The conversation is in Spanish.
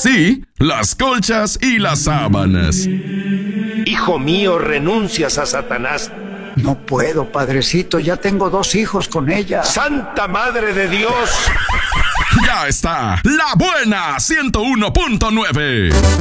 Sí, las colchas y las sábanas. Hijo mío, renuncias a Satanás. No puedo, padrecito, ya tengo 2 hijos con ella. ¡Santa Madre de Dios! Ya está, La Buena 101.9.